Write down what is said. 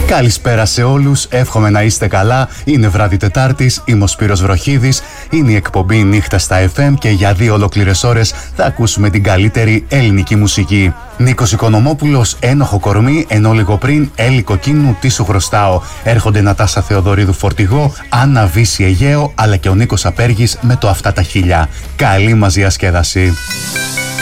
Καλησπέρα σε όλους, εύχομαι να είστε καλά. Είναι βράδυ Τετάρτης, είμαι ο Σπύρος Βροχίδης. Είναι η εκπομπή Νύχτα στα FM και για 2 ολόκληρες ώρες θα ακούσουμε την καλύτερη ελληνική μουσική. Νίκος Οικονομόπουλος, Ένοχο κορμί, ενώ λίγο πριν Έλλη Κοκκίνου, τι σου χρωστάω. Έρχονται Νατάσα Θεοδωρίδου Φορτηγό, Άννα Βύση Αιγαίο, αλλά και ο Νίκος Απέργης με το Αυτά τα χίλια. Καλή μας διασκέδαση.